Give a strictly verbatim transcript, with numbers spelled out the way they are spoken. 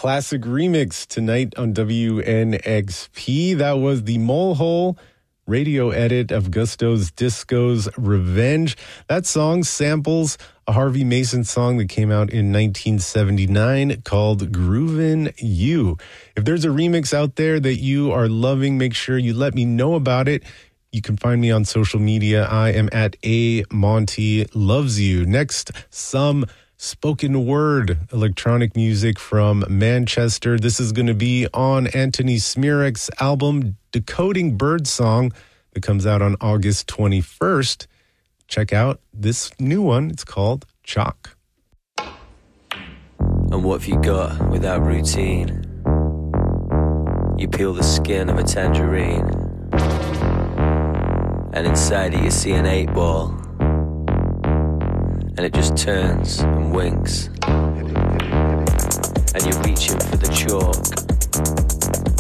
classic remix tonight on W N X P. That was the Mole Hole radio edit of Gusto's Disco's Revenge. That song samples a Harvey Mason song that came out in nineteen seventy-nine called Groovin' You. If there's a remix out there that you are loving, make sure you let me know about it. You can find me on social media. I am at A Monty Loves You. Next, some spoken word electronic music from Manchester. This is going to be on Anthony Smirek's album Decoding Birdsong that comes out on August twenty-first. Check out this new one. It's called Chalk. And what have you got without routine? You peel the skin of a tangerine, and inside it you see an eight ball, and it just turns and winks